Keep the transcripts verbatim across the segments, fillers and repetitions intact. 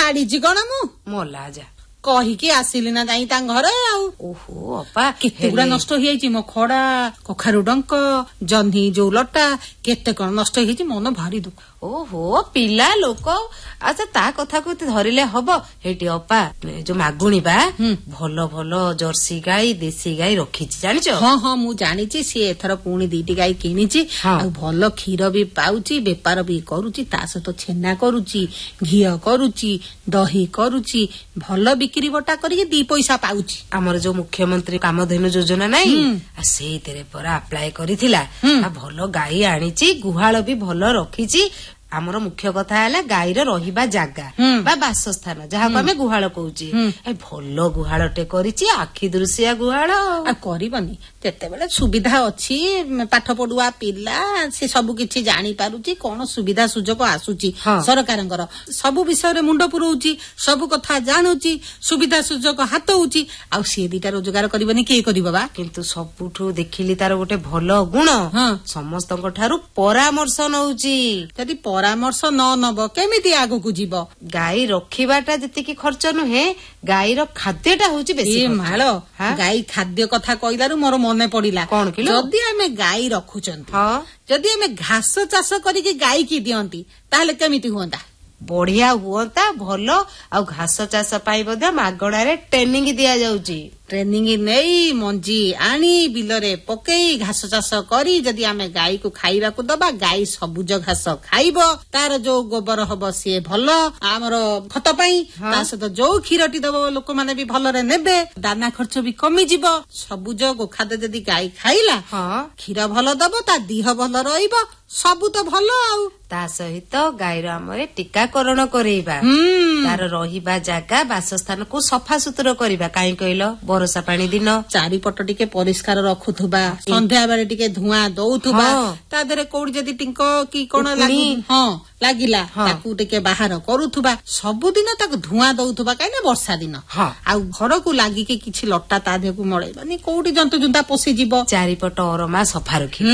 ଛାଡିଛି କଣ ମୁଁ ମଲା ଯା କହିକି ଆସିଲି ନା ଯାଇ ତାଙ୍କ ଘରେ ଆଉ। ଓହୋ ଅପା କେତେ ଗୁଡା ନଷ୍ଟ ହେଇଯାଇଛି ମୋ ଖଡା କଖାରୁ ଡଙ୍କ ଜହ୍ନି ଯୋଉ ଲଟା କେତେ କଣ ନଷ୍ଟ ହେଇଯାଇଛି ମନ ଭାରି ଦୁଃଖ। ଓହୋ ପିଲା ଲୋକ ଆଚ୍ଛା ତା କଥାକୁ ଧରିଲେ ହବ। ହେଇଟି ଅପା ଯୋଉ ମାଗୁଣି ବା ଭଲ ଭଲ ଜର୍ସି ଗାଈ ଦେଶୀ ଗାଈ ରଖିଛି ଜାଣିଛ? ହଁ ହଁ ମୁଁ ଜାଣିଛି ସିଏ ଏଥର ପୁଣି ଦିଟି ଗାଈ କିଣିଛି ଆଉ ଭଲ କ୍ଷୀର ବି ପାଉଛି ବେପାର ବି କରୁଛି ତା ସହିତ ଛେନା କରୁଛି ଘିଅ କରୁଛି ଦହି କରୁଛି ଭଲ ବିକ୍ରି ବଟା କରିକି ଦି ପଇସା ପାଉଛି। ଆମର ଯୋଉ ମୁଖ୍ୟମନ୍ତ୍ରୀ କାମଧେନୁ ଯୋଜନା ନାଇଁ ସେଇଥିରେ ପରା ଆପ୍ଲାଏ କରିଥିଲା ଭଲ ଗାଈ ଆଣିଛି ଗୁହାଳ ବି ଭଲ ରଖିଛି। ଆମର ମୁଖ୍ୟ କଥା ହେଲା ଗାଈର ରହିବା ଜାଗା ବା ବାସସ୍ଥାନ ଯାହାକୁ ଆମେ ଗୁହାଳ କହୁଛେ ଭଲ ଗୁହାଳଟେ କରିଛି ଆଖି ଦୃଶିଆ ଗୁହାଳ ଆଉ କରିବନି ଯେତେବେଳେ ସୁବିଧା ଅଛି ପାଠ ପଢୁଆ ପିଲା ସେ ସବୁ କିଛି ଜାଣିପାରୁଛି କଣ ସୁବିଧା ସୁଯୋଗ ଆସୁଛି ସରକାରଙ୍କର ସବୁ ବିଷୟରେ ମୁଣ୍ଡ ପୁରଉଛି ସବୁ କଥା ଜାଣୁଛି ସୁବିଧା ସୁଯୋଗ ହାତ ହଉଛି ଆଉ ସିଏ ଦିଟା ରୋଜଗାର କରିବନି କିଏ କରିବ ବା। କିନ୍ତୁ ସବୁଠୁ ଦେଖିଲି ତାର ଗୋଟେ ଭଲ ଗୁଣ ସମସ୍ତଙ୍କ ଠାରୁ ପରାମର୍ଶ ନଉଛି। ଯଦି ପରାମର୍ଶ ନ ନବ କେମିତି ଆଗକୁ ଯିବ? ଗାଈ ରଖିବାଟା ଯେତିକି ଖର୍ଚ୍ଚ ନୁହେଁ ଗାଈର ଖାଦ୍ୟଟା ହଉଛି ବେଶୀ ମାଳ। ଗାଈ ଖାଦ୍ୟ କଥା କହିଲାରୁ ମୋର ମନେ ପଡିଲା କଣ କି ଯଦି ଆମେ ଗାଈ ରଖୁଛନ୍ତି ଯଦି ଆମେ ଘାସ ଚାଷ କରିକି ଗାଈକି ଦିଅନ୍ତି ତାହେଲେ କେମିତି ହୁଅନ୍ତା? ବଢିଆ ହୁଅନ୍ତା ଭଲ ଆଉ ଘାସ ଚାଷ ପାଇଁ ମଧ୍ୟ ମାଗଣାରେ ଟ୍ରେନିଂ ଦିଆଯାଉଛି। ଟ୍ରେନିଂ ନେଇ ମଞ୍ଜି ଆଣି ବିଲରେ ପକେଇ ଘାସ ଚାଷ କରି ଯଦି ଆମେ ଗାଈକୁ ଖାଇବାକୁ ଦବା ଗାଈ ସବୁଜ ଘାସ ଖାଇବ ତାର ଯୋଉ ଗୋବର ହବ ସିଏ ଭଲ ଆମର ଖତ ପାଇଁ ତା ସହିତ ଯୋଉ କ୍ଷୀରଟି ଦବ ଲୋକମାନେ ବି ଭଲରେ ନେବେ ଦାନା ଖର୍ଚ୍ଚ ବି କମିଯିବ। ସବୁଜ ଗୋଖାଦ୍ୟ ଯଦି ଗାଈ ଖାଇଲା କ୍ଷୀର ଭଲ ଦବ ତା ଦିହ ଭଲ ରହିବ ସବୁ ତ ଭଲ। ଆଉ ତା ସହିତ ଗାଈର ଆମର ଟୀକାକରଣ କରେଇବା ତାର ରହିବା ଜାଗା ବାସସ୍ଥାନକୁ ସଫାସୁତୁରା କରିବା କାହିଁ କହିଲ ବର୍ଷା ପାଣି ଦିନ ଚାରିପଟ ଟିକେ ପରିଷ୍କାର ରଖୁଥିବା ସନ୍ଧ୍ୟା ବେଳେ ଟିକେ ଧୂଆଁ ଦଉଥିବା ତା ଦେହରେ କୋଉଠି ଯଦି ଟିଙ୍କ କି କଣ ହଁ ଲାଗିଲା ତାକୁ ଟିକେ ବାହାର କରୁଥିବା ସବୁଦିନ ତାକୁ ଧୂଆଁ ଦଉଥିବା କାହିଁକି ନା ବର୍ଷା ଦିନ ଆଉ ଘରକୁ ଲାଗିକି କିଛି ଲଟା ତା ଦେହକୁ ମଳେଇବାନି କୋଉଠି ଜନ୍ତୁ ଜୁନ୍ତା ପଶିଯିବ ଚାରିପଟ ଅରମା ସଫା ରଖିବା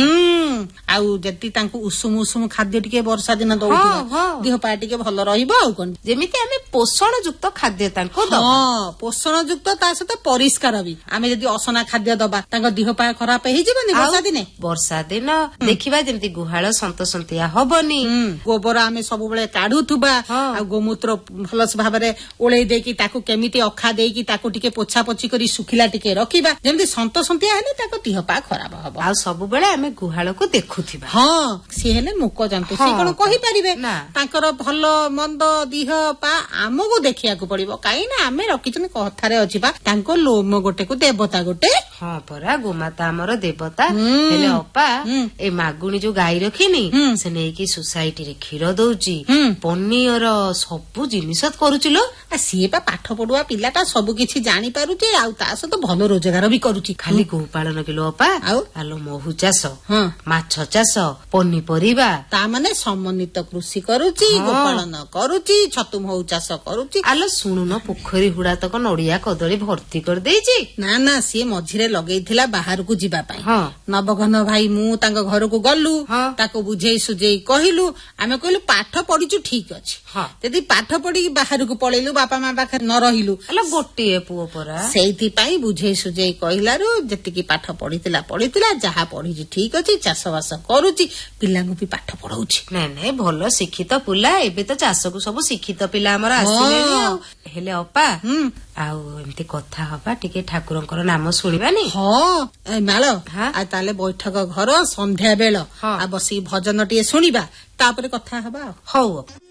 ଆଉ ଯଦି ତାଙ୍କୁ ଉଷୁମ ଉଷୁମ ଖାଦ୍ୟ ଟିକେ ବର୍ଷା ଦିନ ଦଉଥିବା ଦେହ ପା ଟିକେ ଭଲ ରହିବ। ଆଉ କଣ ଯେମିତି ଆମେ ପୋଷଣ ଯୁକ୍ତ ଖାଦ୍ୟ ତାଙ୍କୁ ହଁ ପୋଷଣ ଯୁକ୍ତ ତା ସହିତ ପରିଷ୍କାର ବି ଆମେ ଯଦି ଅସନା ଖାଦ୍ୟ ଦବା ତାଙ୍କ ଦେହ ପା ଖରାପ ହେଇଯିବନି ବର୍ଷା ଦିନେ ବର୍ଷା ଦିନ ଦେଖିବା ଯେମିତି ଗୁହାଳ ସନ୍ତସନ୍ତିଆ ହବନି ଗୋବର ଆମେ ସବୁବେଳେ କାଢୁଥିବା ଆଉ ଗୋମୂତ୍ର ଭଲ ଭାବରେ ଓଳେଇ ଦେଇକି ତାକୁ କେମିତି ଅଖା ଦେଇକି ତାକୁ ଟିକେ ପୋଛା ପୋଛି କରି ଶୁଖିଲା ଟିକେ ରଖିବା ଯେମିତି ସନ୍ତସନ୍ତିଆ ହେଲେ ତାଙ୍କ ଦେହ ପା ଖରାପ ହବ। ଆଉ ସବୁବେଳେ ଆମେ ଗୁହାଳକୁ ଦେଖୁଥିବା ହଁ ସିଏ ହେଲେ ମୁକ ଜନ୍ତୁ ସିଏ କଣ କହିପାରିବେ ତାଙ୍କର ଭଲ ମନ୍ଦ ଦିହ ପା ଆମକୁ ଦେଖିବାକୁ ପଡିବ କାହିଁକି ନା ଆମେ ରଖିଛନ୍ତି କଥାରେ ଅଛି ବା ତାଙ୍କ ଲୋମ ଗୋଟେକୁ ଦେବତା ଗୋଟେ। ହଁ ପରା ଗୋମାତା ଆମର ଦେବତା ହେଲେ ଅପା ଏ ମାଗୁଣି ଯୋଉ ଗାଈ ରଖିନି ସେ ନେଇକି ସୋସାଇଟିରେ କ୍ଷୀର ଦଉଛି ପନିର ସବୁ ଜିନିଷ କରୁଛି ଲୋ ସିଏ ବା ପାଠ ପଢୁଆ ପିଲାଟା ସବୁ କିଛି ଜାଣିପାରୁଛି ଆଉ ତା ସହିତ ଭଲ ରୋଜଗାର ବି କରୁଛି। ଖାଲି ଗୋପାଳନ କିଲୋ ଅପା ଆଉ ଆଲୋ ମହୁ ଚାଷ ମାଛ ଚାଷ ପନିପରିବା ତା ମାନେ ସମନ୍ୱିତ କୃଷି କରୁଛି ଗୋପାଳନ କରୁଛି ଛତୁ ମହୁ ଚାଷ କରୁଛି। ଆଲୋ ଶୁଣୁନ ପୋଖରୀ ହୁଡା ତକ ନଡିଆ କଦଳୀ ଭର୍ତ୍ତି କରିଦେଇଛି। ନା ନା ସିଏ ମଝିରେ ଲଗେଇଥିଲା ବାହାରକୁ ଯିବା ପାଇଁ ନବଘନ ଭାଇ ମୁଁ ତାଙ୍କ ଘରକୁ ଗଲୁ ତାକୁ ବୁଝେଇ ସୁଝେଇ କହିଲୁ ଆମେ କହିଲୁ ପାଠ ପଢିଛୁ ଠିକ ଅଛି ଯଦି ପାଠ ପଢିକି ବାହାରକୁ ପଳେଇଲୁ ବାପା ମା ପାଖରେ ନ ରହିଲୁ ଗୋଟିଏ ପୁଅ ପରା ସେଇଥିପାଇଁ ବୁଝେଇ ସୁଝେଇ କହିଲାରୁ ଯେତିକି ପାଠ ପଢିଥିଲା ପଢିଥିଲା ଯାହା ପଢିଛି ଠିକ ଅଛି ଚାଷ ବାସ କରୁଛି ପିଲାଙ୍କୁ ବି ପାଠ ପଢଉଛି। ନାଇଁ ନାଇଁ ଭଲ ଶିକ୍ଷିତ ପିଲା ଏବେ ତ ଚାଷକୁ ସବୁ ଶିକ୍ଷିତ ପିଲା ଆମର ଆସିଲେଣି ଆଉ ହେଲେ ଅପା ଆଉ ଏମିତି କଥା ହବା ଟିକେ ଠାକୁରଙ୍କର ନାମ ଶୁଣିବାନି ହଁ ମାଳ ଆଉ ତାହେଲେ ବୈଠକ ଘର ସନ୍ଧ୍ୟା ବେଳ ଆଉ ବସିକି ଭଜନ ଟିକେ ଶୁଣିବା ତାପରେ କଥା ହବା ଆଉ ହଉ।